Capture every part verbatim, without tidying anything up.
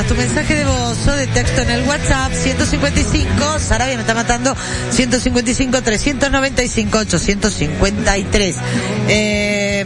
Envíanos tu mensaje de voz o de texto en el WhatsApp ciento cincuenta y cinco, Sarabia me está matando, ciento cincuenta y cinco, trescientos noventa y cinco, ochocientos cincuenta y tres. Eh,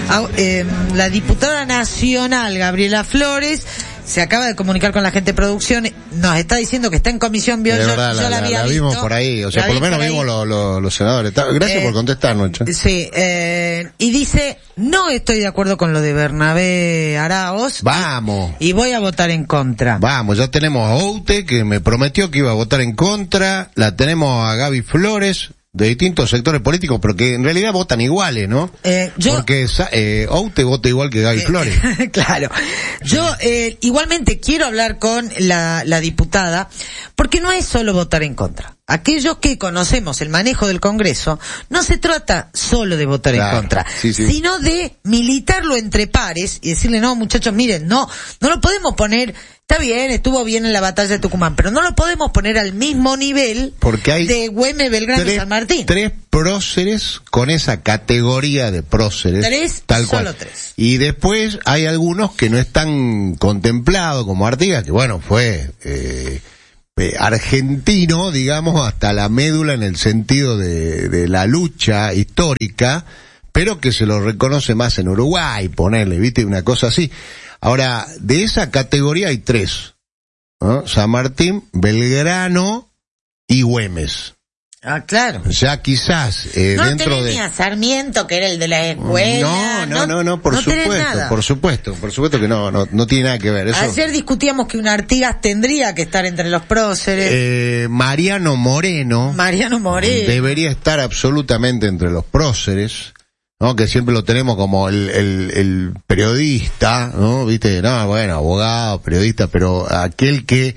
eh, la diputada nacional Gabriela Flores se acaba de comunicar con la gente de producción, nos está diciendo que está en comisión bio, yo, verdad, yo la, la había la visto. vimos por ahí, o sea, La por lo vi menos por vimos ahí. los lo, los senadores. Gracias Eh, por contestar, Noche. Sí, eh, y dice, no estoy de acuerdo con lo de Bernabé Araoz. Vamos. Y voy a votar en contra. Vamos, ya tenemos a Oute, que me prometió que iba a votar en contra, la tenemos a Gaby Flores, de distintos sectores políticos, pero que en realidad votan iguales, ¿no? Eh, yo, Porque eh, Oute vota igual que Gaby eh, Flores. Claro. Yo eh, igualmente quiero hablar con la, la diputada, porque no es solo votar en contra. Aquellos que conocemos el manejo del Congreso, no se trata solo de votar Claro, en contra, sí, sí. sino de militarlo entre pares y decirle, no, muchachos, miren, no, no lo podemos poner, está bien, estuvo bien en la batalla de Tucumán, pero no lo podemos poner al mismo nivel Porque hay de Güemes, Belgrano tres, y San Martín. Tres próceres con esa categoría de próceres. Tres, tal solo cual. tres. Y después hay algunos que no están contemplados, como Artigas, que bueno, fue eh, eh, argentino, digamos, hasta la médula en el sentido de, de la lucha histórica, pero que se lo reconoce más en Uruguay, ponerle, viste, una cosa así. Ahora, de esa categoría hay tres, ¿no? San Martín, Belgrano y Güemes. Ah, claro. Ya quizás eh, No dentro tenés de ni a Sarmiento, que era el de la escuela. no, no, no, no, por no tenés supuesto, nada. por supuesto, por supuesto que no, no, no tiene nada que ver. Eso. Ayer discutíamos que un Artigas tendría que estar entre los próceres. Eh, Mariano Moreno Mariano Moreno. debería estar absolutamente entre los próceres, ¿no? Que siempre lo tenemos como el, el, el periodista, ¿no? Viste, no, bueno, abogado, periodista, pero aquel que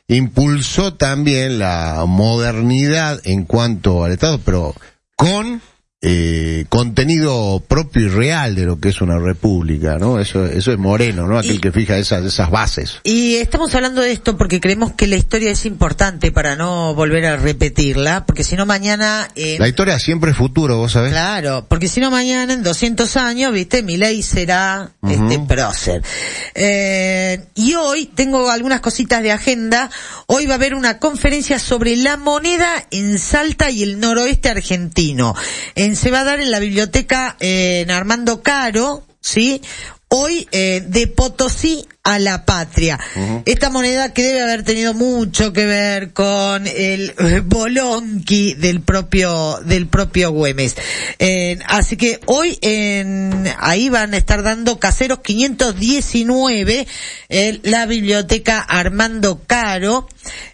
impulsó también la modernidad en cuanto al Estado, pero con eh, contenido propio y real de lo que es una república, ¿no? Eso, eso es Moreno, ¿no? Aquel y, que fija esas, esas bases. Y estamos hablando de esto porque creemos que la historia es importante para no volver a repetirla, porque si no mañana... Eh, La historia siempre es futuro, ¿vos sabés? Claro, porque si no mañana en doscientos años, viste, Milei será uh-huh. este prócer. Eh, y hoy tengo algunas cositas de agenda. Hoy va a haber una conferencia sobre la moneda en Salta y el noroeste argentino. En, se va a dar en la biblioteca eh, en Armando Caro, ¿sí? Hoy, eh, de Potosí a la patria. Uh-huh. Esta moneda que debe haber tenido mucho que ver con el eh, bolonqui del propio, del propio Güemes. Eh, así que hoy en, ahí van a estar dando Caseros quinientos diecinueve, en la biblioteca Armando Caro,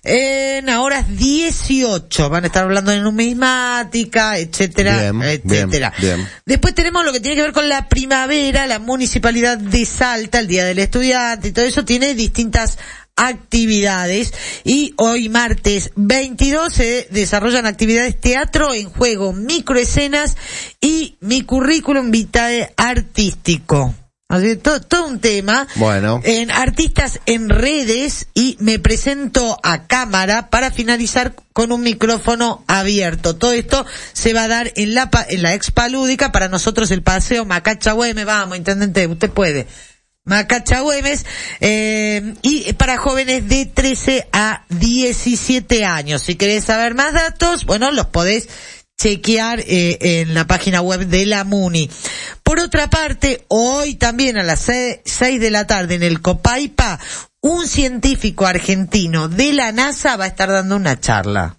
en horas dieciocho. Van a estar hablando de numismática, etcétera, bien, etcétera. Bien, bien. Después tenemos lo que tiene que ver con la primavera, la municipalidad de Salta, el Día del Estudiante, y todo eso tiene distintas actividades, y hoy martes veintidós se desarrollan actividades teatro en juego, microescenas y mi currículum vitae artístico. Así, todo, todo un tema. Bueno. En artistas en redes, y me presento a cámara para finalizar con un micrófono abierto. Todo esto se va a dar en la en la Expa Lúdica, para nosotros el paseo Macacha Güemes. Vamos, intendente, usted puede. Macacha Güemes, eh, y para jóvenes de trece a diecisiete años. Si querés saber más datos, bueno, los podés chequear eh, en la página web de la MUNI. Por otra parte, hoy también a las seis de la tarde en el Copaipa, un científico argentino de la NASA va a estar dando una charla.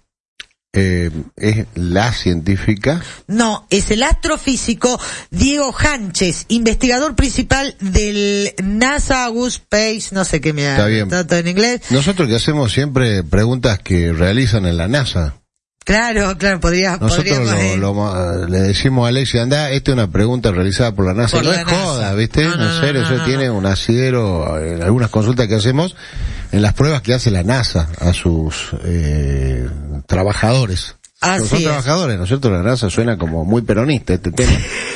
Eh, ¿Es la científica? No, es el astrofísico Diego Hanches, investigador principal del NASA Goose Space, no sé qué me Está bien. trato en inglés. Nosotros que hacemos siempre preguntas que realizan en la NASA. Claro, claro, podría, Nosotros podríamos, lo, eh. lo, le decimos a Alexia, anda, esta es una pregunta realizada por la NASA. Por no la es NASA. joda, ¿viste? No, no, en serio, no, eso no, tiene no. un asidero en algunas consultas que hacemos, en las pruebas que hace la NASA a sus eh, trabajadores. Así son es. trabajadores, ¿no es cierto? La NASA suena como muy peronista este tema.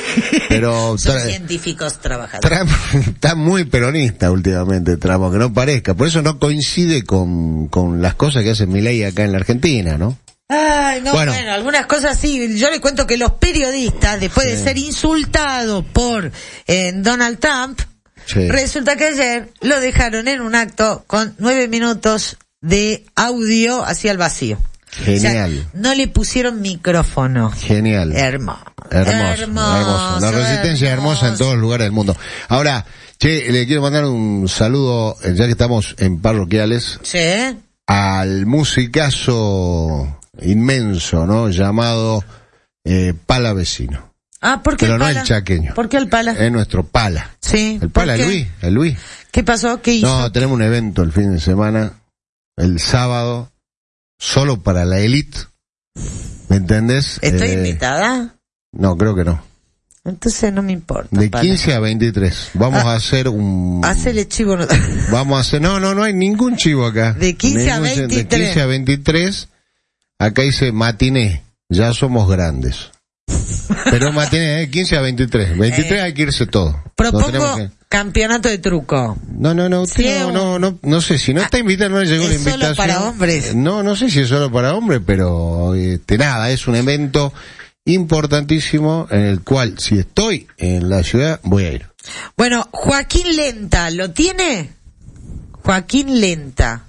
Pero Son tra- científicos trabajadores. Trump está muy peronista últimamente, Trump, aunque no parezca. Por eso no coincide con, con las cosas que hace Milei acá en la Argentina, ¿no? Ay, no, bueno. Bueno. algunas cosas sí. Yo le cuento que los periodistas, después Sí. de ser insultados por eh, Donald Trump, Sí. Resulta que ayer lo dejaron en un acto con nueve minutos de audio hacia el vacío. Genial. O sea, no le pusieron micrófono. Genial. Hermoso. Hermoso. Hermoso. hermoso. La resistencia es hermosa en todos los lugares del mundo. Ahora, che, le quiero mandar un saludo, ya que estamos en parroquiales, Sí. al musicazo inmenso, ¿no? Llamado eh, Pala Vecino. Ah, ¿por qué Pero el no Pala? el chaqueño. ¿Por qué el Pala? Es nuestro Pala. Sí. El ¿por Pala, qué? el Luis, el Luis. ¿Qué pasó? ¿Qué hizo? No, tenemos un evento el fin de semana, el sábado, solo para la élite. ¿Me entendés? ¿Estoy Eh, invitada? No, creo que no. Entonces no me importa. De Pala. quince a veintitrés. Vamos Ah, a hacer un... Hacele chivo. No. Vamos a hacer... No, no, no hay ningún chivo acá. De quince a Ningún- veintitrés. De quince a veintitrés. Acá dice matiné. Ya somos grandes. Pero matiné, ¿eh? quince a veintitrés. veintitrés Eh, hay que irse todo. No Propongo tenemos que- campeonato de truco. No, no, no, Sí, no, un- no, no, no sé, si no está invitado, no le llegó es la solo invitación. para hombres. No, no sé si es solo para hombres, pero este, nada, es un evento importantísimo en el cual, si estoy en la ciudad, voy a ir. Bueno, Joaquín Lenta, ¿lo tiene? Joaquín Lenta.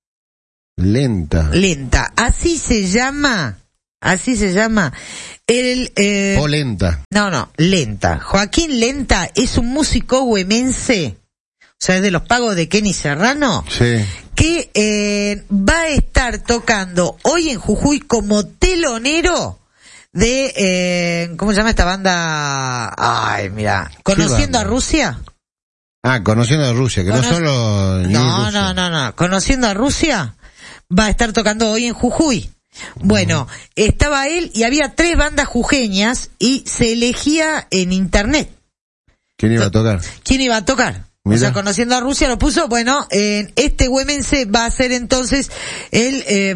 Lenta. Lenta. Así se llama. Así se llama. El, eh, O lenta. no, no, Lenta. Joaquín Lenta es un músico huemense. O sea, es de los pagos de Kenny Serrano. Sí. Que eh, va a estar tocando hoy en Jujuy como telonero de, eh, ¿cómo se llama esta banda? Ay, mira, ¿Conociendo banda? a Rusia? Ah, conociendo a Rusia, que Cono- no solo... New No, Rusia. no, no, no. Conociendo a Rusia, va a estar tocando hoy en Jujuy. Bueno, estaba él y había tres bandas jujeñas y se elegía en internet ¿Quién iba a tocar? quién iba a tocar. Mira. O sea, Conociendo a Rusia lo puso. Bueno, eh, este huemense va a ser entonces el eh,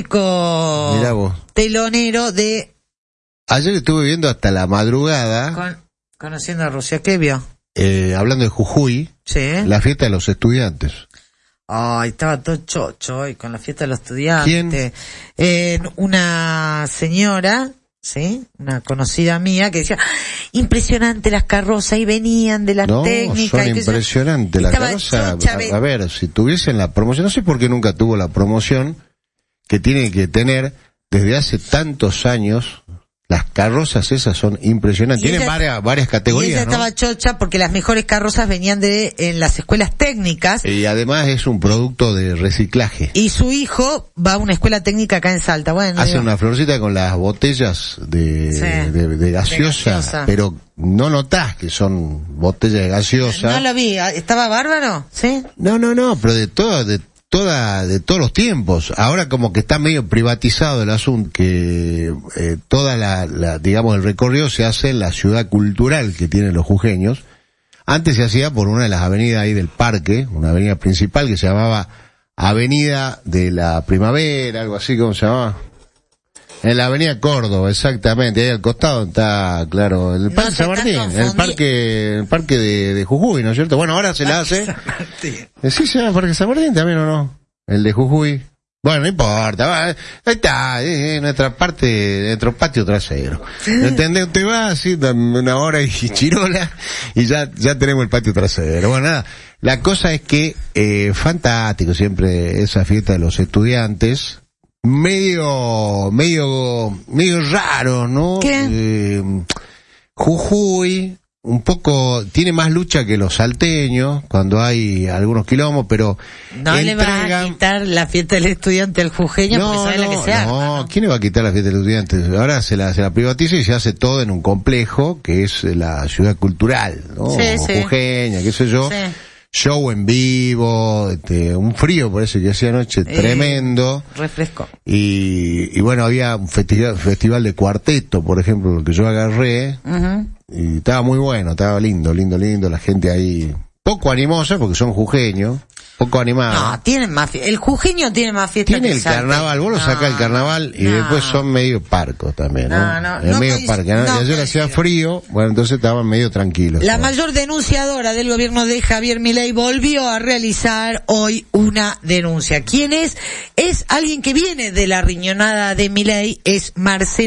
músico Mirá vos. telonero de Ayer estuve viendo hasta la madrugada, Con- Conociendo a Rusia. ¿Qué vio? eh, hablando de Jujuy, Sí. la fiesta de los estudiantes. Ay, estaba todo chocho hoy con la fiesta de los estudiantes. Eh, una señora, ¿sí? Una conocida mía que decía, "Ah, impresionante las carrozas", y venían de las No, técnicas. son y que yo- impresionantes. La estaba carroza, chocha, a, ve- a ver, si tuviesen la promoción, no sé por qué nunca tuvo la promoción que tiene que tener desde hace tantos años. Las carrozas esas son impresionantes. Y Tienen ella- varias, varias Y categorías, ella ¿no? estaba chocha porque las mejores carrozas venían de en las escuelas técnicas. Y además es un producto de reciclaje. Y su hijo va a una escuela técnica acá en Salta. Bueno, Hacen digo, una florcita con las botellas de, Sí. de, de gaseosa, De gaseosa. pero no notás que son botellas de gaseosa. no lo vi, ¿estaba bárbaro? ¿Sí? No, no, no, pero de toda, de toda, de todos los tiempos. Ahora como que está medio privatizado el asunto, que eh, toda la, la, digamos, el recorrido se hace en la ciudad cultural que tienen los jujeños. Antes se hacía por una de las avenidas ahí del parque, una avenida principal que se llamaba Avenida de la Primavera, algo así, ¿cómo se llamaba? En la avenida Córdoba, exactamente, ahí al costado está, claro, el No Parque te San estás Martín, el confundiendo. parque, el parque de, de Jujuy, ¿no es cierto? Bueno, ahora se la hace. Eh, Sí, se llama Parque San Martín también, ¿o no? El de Jujuy. Bueno, no importa, va, ahí está, es, es nuestra parte, nuestro patio trasero. ¿Entendés? Usted va así, dame una hora y chirola, y ya, ya tenemos el patio trasero. Bueno, nada, la cosa es que, eh, fantástico siempre esa fiesta de los estudiantes, medio, medio, medio raro, ¿no? ¿Qué? Eh, Jujuy, un poco, tiene más lucha que los salteños, cuando hay algunos quilombos, pero No le vas a entregan... quitar la fiesta del estudiante al jujeño porque sabe la que se arma, no, ¿no? ¿quién le va a quitar la fiesta de los estudiantes? Ahora se la, se la privatiza y se hace todo en un complejo que es la ciudad cultural, ¿no? Sí, sí. Jujeña, qué sé yo. Sí. Show en vivo, este, un frío parece que hacía anoche, Eh, tremendo. Refresco. Y, y bueno, había un festival, festival de cuarteto, por ejemplo, lo que yo agarré, Ujú. y estaba muy bueno, estaba lindo, lindo, lindo, la gente ahí, poco animosa, porque son jujeños, poco animada. No, tienen más fiesta. El jujeño tiene más fiesta Tiene que el Salta. carnaval, vos lo No, sacás el carnaval y no. después son medio parcos también, ¿no? No, no, Es no medio coincid- parque, ¿no? no Y ayer hacía coincido. frío, bueno, entonces estaban medio tranquilos. La ¿no? mayor denunciadora del gobierno de Javier Milei volvió a realizar hoy una denuncia. ¿Quién es? Es alguien que viene de la riñonada de Milei, es Marcela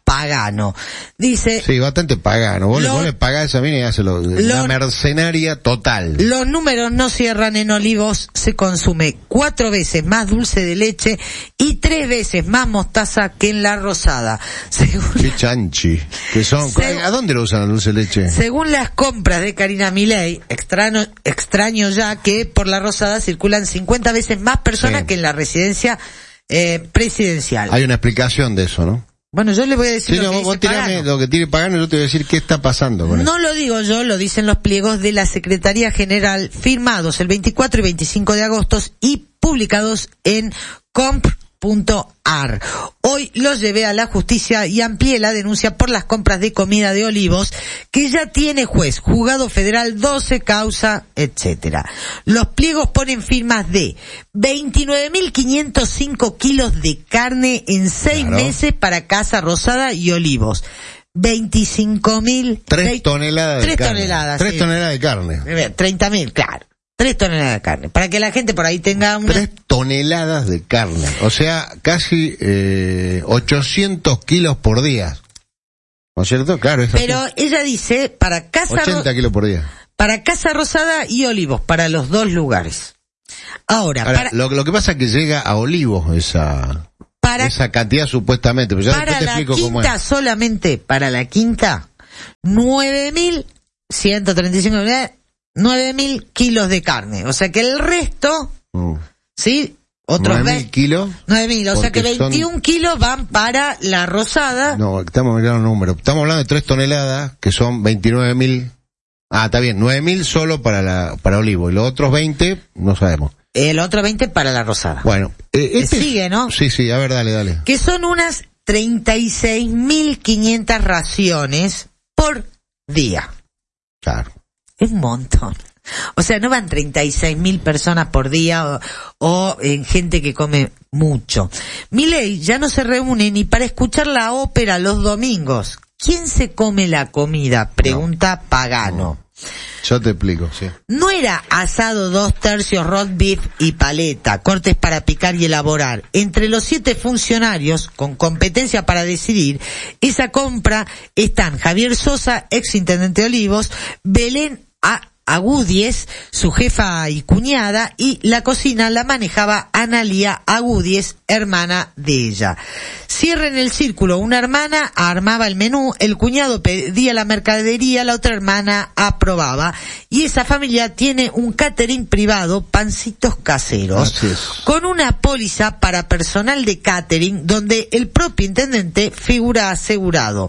Pagano. Dice... Sí, bastante pagano. Vos, lo, vos le pagás a esa mina y hace lo, la mercenaria total. Los números no cierran. En Olivos se consume cuatro veces más dulce de leche y tres veces más mostaza que en La Rosada. Según Qué chanchi. Que son, según, ¿a dónde lo usan el dulce de leche? Según las compras de Karina Milei, extraño, extraño ya que por La Rosada circulan cincuenta veces más personas sí. que en la residencia eh, presidencial. Hay una explicación de eso, ¿no? Bueno, yo le voy a decir sí, lo no, que vos dice tirame Pagano. Lo que tiene Pagano y yo te voy a decir qué está pasando con No eso. Lo digo yo, lo dicen los pliegos de la Secretaría General firmados el veinticuatro y veinticinco de agosto y publicados en comp punto ar. Hoy los llevé a la justicia y amplié la denuncia por las compras de comida de Olivos, que ya tiene juez, juzgado federal, doce causa, etcétera. Los pliegos ponen firmas de veintinueve mil quinientos cinco kilos de carne en seis claro. meses para Casa Rosada y Olivos. veinticinco mil... Tres toneladas de tres carne. toneladas. Tres sí. toneladas de carne. treinta mil, claro. Tres toneladas de carne. Para que la gente por ahí tenga una... Tres toneladas de carne. O sea, casi eh, ochocientos kilos por día. ¿No es cierto? Claro. Es Pero así. ella dice, para Casa... ochenta kilos por día. Para Casa Rosada y Olivos, para los dos lugares. Ahora, Ahora para... lo, lo que pasa es que llega a Olivos esa... Para, esa cantidad supuestamente. Pero ya para te la explico quinta, cómo es. solamente para la quinta, nueve mil ciento treinta y cinco nueve mil kilos de carne. O sea que el resto, mm. ¿sí? Otros nueve mil kilos. nueve mil, o sea que veintiún son... kilos van para La Rosada. No, estamos mirando un número. Estamos hablando de tres toneladas, que son veintinueve mil. Ah, está bien, nueve mil solo para la, para Olivo. Y los otros veinte, no sabemos. El otro veinte para La Rosada. Bueno, eh, este sigue, ¿no? Sí, sí, a ver, dale, dale. Que son unas treinta y seis mil quinientas raciones por día. Claro. Es un montón. O sea, no van treinta y seis mil personas por día o, o en gente que come mucho. Milei ya no se reúne ni para escuchar la ópera los domingos. ¿Quién se come la comida? Pregunta no. Pagano. No. Yo te explico, sí. No era asado dos tercios, roast beef y paleta, cortes para picar y elaborar. Entre los siete funcionarios, con competencia para decidir, esa compra están Javier Sosa, ex intendente de Olivos, Belén A. Agúdiez, su jefa y cuñada, y la cocina la manejaba Analía Agúdiez, hermana de ella. Cierren el círculo, una hermana armaba el menú, el cuñado pedía la mercadería, la otra hermana aprobaba, y esa familia tiene un catering privado, Pancitos Caseros, con una póliza para personal de catering, donde el propio intendente figura asegurado.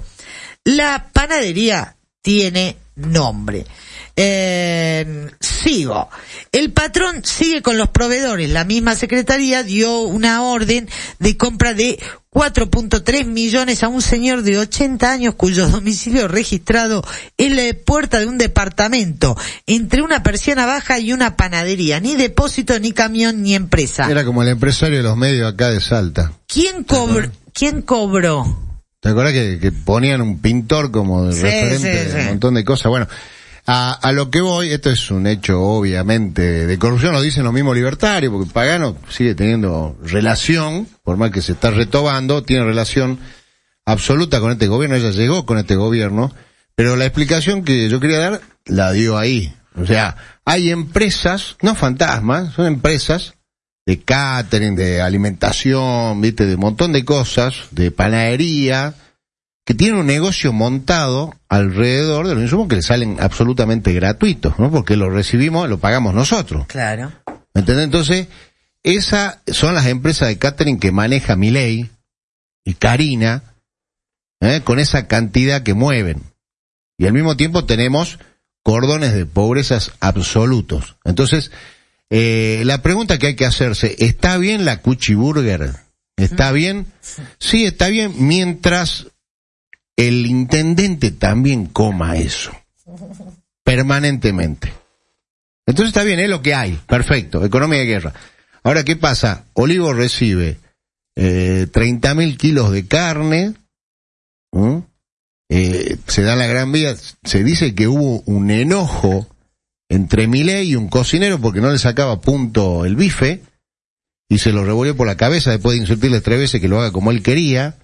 La panadería tiene nombre. Eh, sigo. El patrón sigue con los proveedores. La misma secretaría dio una orden de compra de cuatro punto tres millones a un señor de ochenta años cuyo domicilio registrado es la puerta de un departamento entre una persiana baja y una panadería. Ni depósito, ni camión, ni empresa. Era como el empresario de los medios acá de Salta. ¿Quién cobró? ¿Quién cobró? ¿Te acuerdas que, que ponían un pintor como de sí, referente sí, de sí. un montón de cosas? Bueno, a, a lo que voy, esto es un hecho obviamente de corrupción, lo dicen los mismos libertarios, porque Pagano sigue teniendo relación, por más que se está retobando, tiene relación absoluta con este gobierno, ella llegó con este gobierno, pero la explicación que yo quería dar la dio ahí. O sea, hay empresas, no fantasmas, son empresas de catering, de alimentación, viste, de un montón de cosas, de panadería, que tienen un negocio montado alrededor de los insumos que le salen absolutamente gratuitos, ¿no? Porque lo recibimos, lo pagamos nosotros. Claro. ¿Me entendés? Entonces, esas son las empresas de catering que maneja Milei y Karina, ¿eh? Con esa cantidad que mueven. Y al mismo tiempo tenemos cordones de pobrezas absolutos. Entonces, eh, la pregunta que hay que hacerse, ¿está bien la Cuchiburger? ¿Está bien? Sí, está bien mientras el intendente también coma eso. Permanentemente. Entonces está bien, es lo que hay. Perfecto, economía de guerra. Ahora, ¿qué pasa? Olivo recibe eh, treinta mil kilos de carne, ¿eh? Eh, se da la gran vía, se dice que hubo un enojo entre Milei y un cocinero porque no le sacaba punto el bife y se lo revolvió por la cabeza después de insultarle tres veces que lo haga como él quería.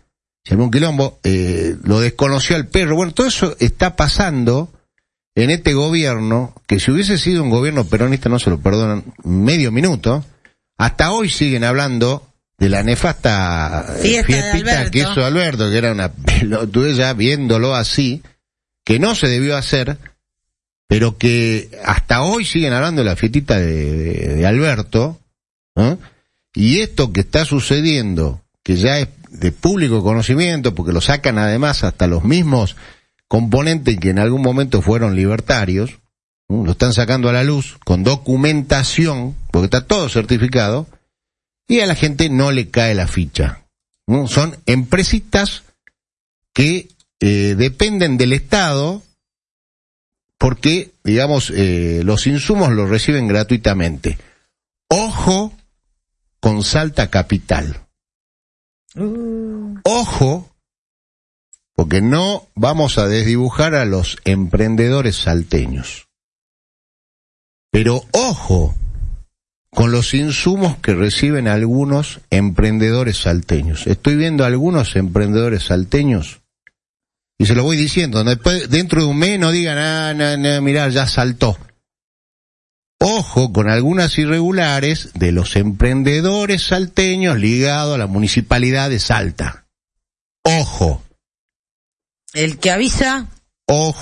se armó un quilombo, eh, lo desconoció al perro. Bueno, todo eso está pasando en este gobierno, que si hubiese sido un gobierno peronista no se lo perdonan medio minuto. Hasta hoy siguen hablando de la nefasta Fiesta fiestita que hizo Alberto, que era una pelotudez, ya viéndolo así, que no se debió hacer, pero que hasta hoy siguen hablando de la fiestita de, de, de Alberto, ¿eh? Y esto que está sucediendo, que ya es de público conocimiento, porque lo sacan además hasta los mismos componentes que en algún momento fueron libertarios, ¿eh? Lo están sacando a la luz con documentación, porque está todo certificado, y a la gente no le cae la ficha, ¿no? Son empresitas que eh, dependen del Estado, porque, digamos, eh, los insumos los reciben gratuitamente. Ojo con Salta Capital. Uh. Ojo, porque no vamos a desdibujar a los emprendedores salteños. Pero ojo con los insumos que reciben algunos emprendedores salteños. Estoy viendo a algunos emprendedores salteños y se lo voy diciendo. Después, dentro de un mes no digan, ah, no, no, mirá, ya saltó. Ojo con algunas irregulares de los emprendedores salteños ligados a la municipalidad de Salta. Ojo. El que avisa. Ojo.